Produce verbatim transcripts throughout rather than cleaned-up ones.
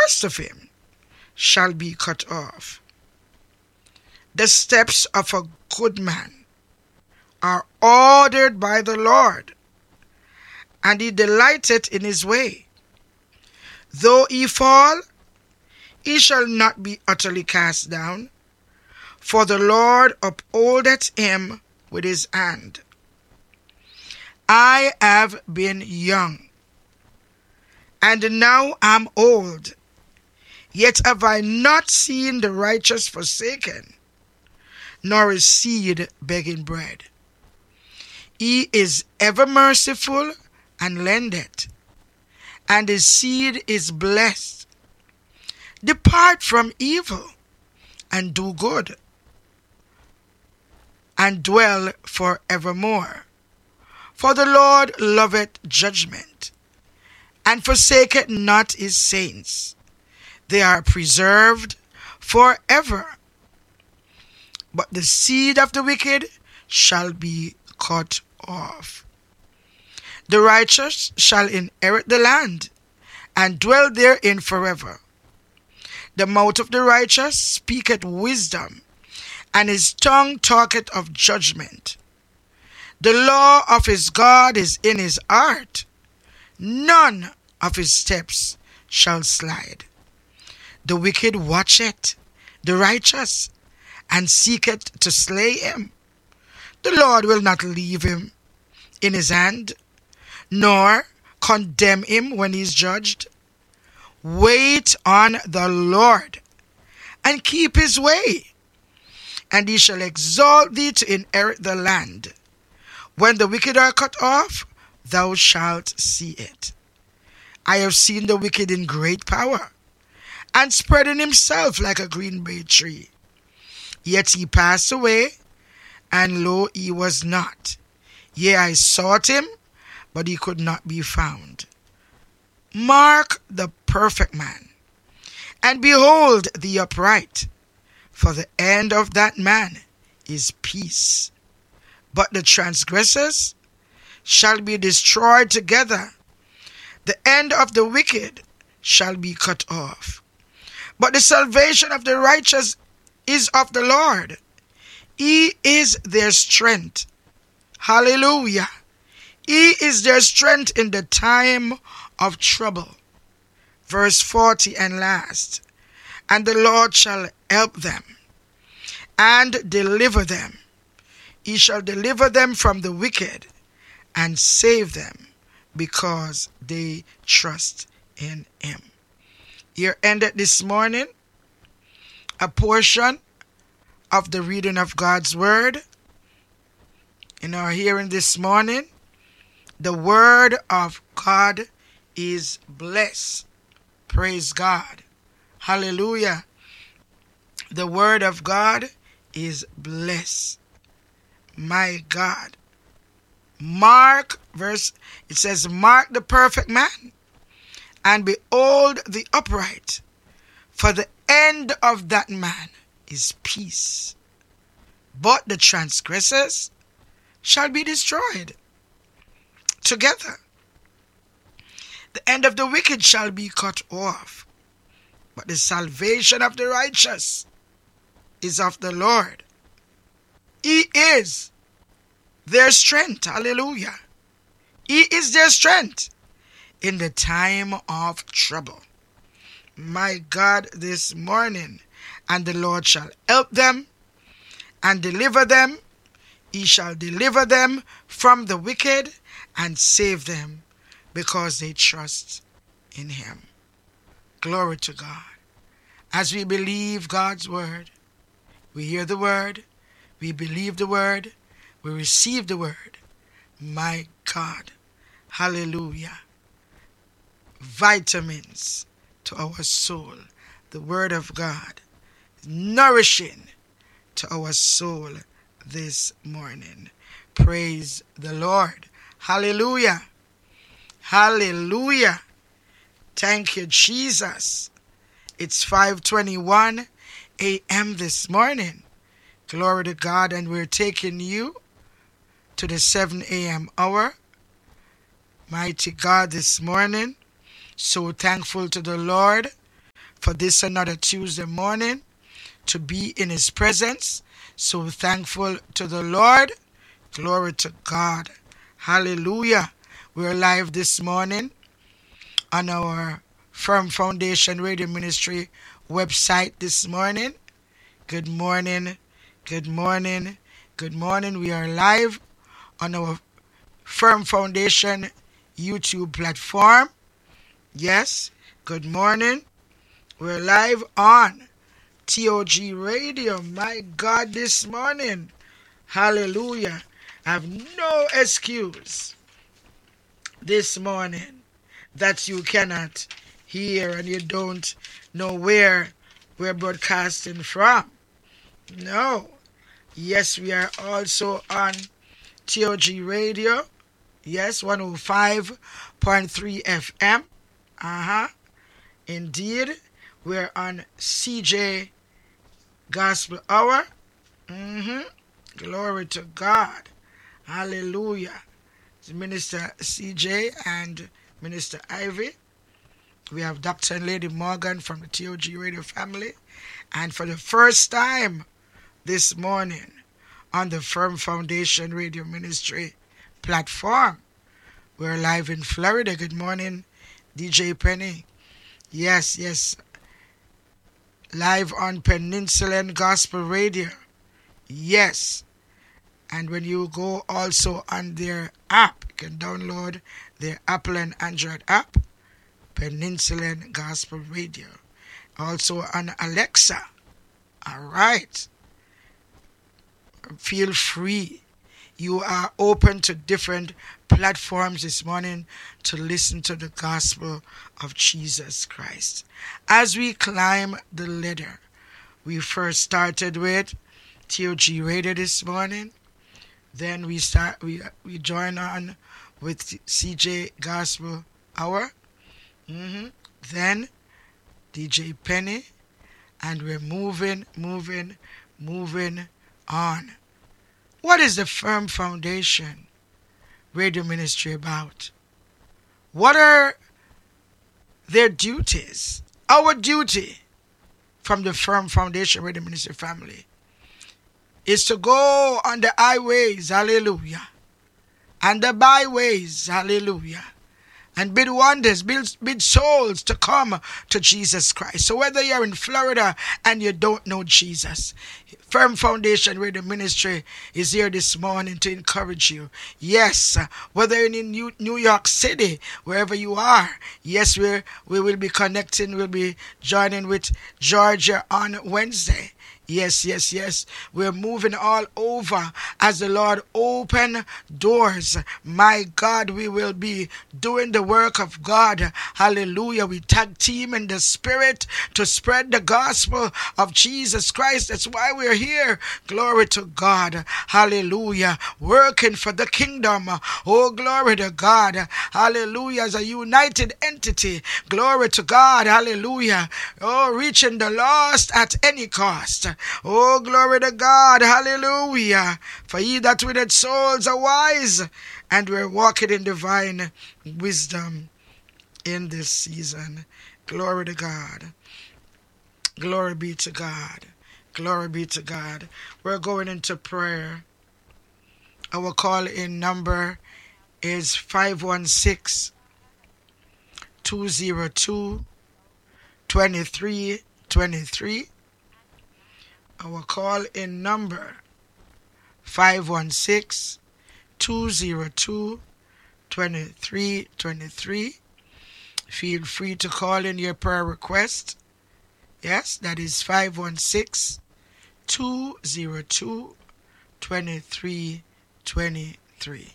rest of him shall be cut off. The steps of a good man are ordered by the Lord, and he delighteth in his way. Though he fall, he shall not be utterly cast down, for the Lord upholdeth him with his hand. I have been young, and now am old, yet have I not seen the righteous forsaken, nor his seed begging bread. He is ever merciful and lendeth, and his seed is blessed. Depart from evil, and do good, and dwell for evermore. For the Lord loveth judgment, and forsaketh not his saints. They are preserved for ever. But the seed of the wicked shall be cut off. The righteous shall inherit the land, and dwell therein forever. The mouth of the righteous speaketh wisdom, and his tongue talketh of judgment. The law of his God is in his heart. None of his steps shall slide. The wicked watcheth the righteous, and seeketh to slay him. The Lord will not leave him in his hand, nor condemn him when he is judged. Wait on the Lord, and keep his way, and he shall exalt thee to inherit the land. When the wicked are cut off, thou shalt see it. I have seen the wicked in great power, and spreading himself like a green bay tree. Yet he passed away, and lo, he was not. Yea, I sought him, but he could not be found. Mark the perfect man, and behold the upright, for the end of that man is peace. But the transgressors shall be destroyed together. The end of the wicked shall be cut off. But the salvation of the righteous is of the Lord. He is their strength. Hallelujah. He is their strength in the time of trouble. Verse forty and last. And the Lord shall help them and deliver them. He shall deliver them from the wicked and save them, because they trust in him. Here ended this morning a portion of the reading of God's word. In our hearing this morning, the word of God is blessed. Praise God. Hallelujah. The word of God is blessed. My God. Mark, verse, it says, mark the perfect man, and behold the upright, for the end of that man is peace. But the transgressors shall be destroyed together. The end of the wicked shall be cut off, but the salvation of the righteous is of the Lord. He is their strength. Hallelujah. He is their strength in the time of trouble. My God, this morning, and the Lord shall help them and deliver them. He shall deliver them from the wicked and save them, because they trust in him. Glory to God. As we believe God's word, we hear the word, we believe the word, we receive the word. My God. Hallelujah. Vitamins to our soul. The word of God. Nourishing to our soul this morning. Praise the Lord. Hallelujah. Hallelujah. Thank you, Jesus. It's five twenty-one a.m. this morning. Glory to God. And we're taking you to the seven a.m. hour. Mighty God, this morning. So thankful to the Lord for this another Tuesday morning to be in His presence. So thankful to the Lord. Glory to God. Hallelujah. We're live this morning on our Firm Foundation Radio Ministry website this morning. Good morning. Good morning. Good morning. We are live on our Firm Foundation YouTube platform. Yes. Good morning. We're live on T O G Radio. My God, this morning. Hallelujah. I have no excuse this morning that you cannot hear and you don't know where we're broadcasting from. No. Yes, we are also on T O G Radio. Yes, one oh five point three F M. Uh-huh. Indeed. We're on C J Gospel Hour. Mm-hmm. Glory to God. Hallelujah. It's Minister C J and Minister Ivy. We have Doctor and Lady Morgan from the T O G Radio family. And for the first time this morning on the Firm Foundation Radio Ministry platform, we're live in Florida. Good morning, D J Penny. Yes, yes. Live on Peninsulan Gospel Radio. Yes. And when you go also on their app, you can download their Apple and Android app, Peninsulan Gospel Radio. Also on Alexa. All right. Feel free. You are open to different platforms this morning to listen to the gospel of Jesus Christ. As we climb the ladder, we first started with T O G Radio this morning. Then we start we we join on with C J Gospel Hour. Mm-hmm. Then D J Penny, and we're moving, moving, moving on. What is the Firm Foundation Radio Ministry about? What are their duties? Our duty from the Firm Foundation Radio Ministry family is to go on the highways, hallelujah, and the byways, hallelujah, and bid wonders, bid, bid souls to come to Jesus Christ. So whether you're in Florida and you don't know Jesus, Firm Foundation Radio Ministry is here this morning to encourage you. Yes, whether you're in New, New York City, wherever you are, yes, we're, we will be connecting, we'll be joining with Georgia on Wednesday. Yes, yes, yes. We're moving all over as the Lord open doors. My God, we will be doing the work of God. Hallelujah. We tag team in the spirit to spread the gospel of Jesus Christ. That's why we're here. Glory to God. Hallelujah. Working for the kingdom. Oh, glory to God. Hallelujah. As a united entity. Glory to God. Hallelujah. Oh, reaching the lost at any cost. Oh, glory to God. Hallelujah. For ye that winneth souls are wise, and we're walking in divine wisdom in this season. Glory to God. Glory be to God. Glory be to God. We're going into prayer. Our call in number is five one six, two oh two, two three two three. Our call in number five one six, two oh two, two three two three. Feel free to call in your prayer request. Yes, that is five one six, two oh two, two three two three.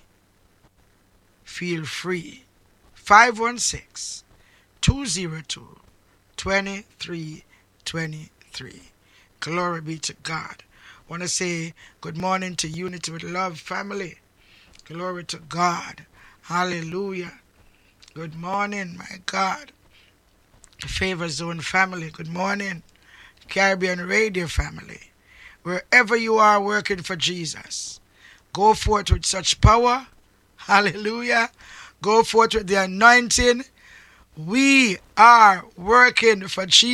Feel free. five one six, two oh two, two three two three. Glory be to God. I want to say good morning to Unity with Love family. Glory to God. Hallelujah. Good morning, my God. Favor Zone family. Good morning. Caribbean Radio family. Wherever you are working for Jesus, go forth with such power. Hallelujah. Go forth with the anointing. We are working for Jesus.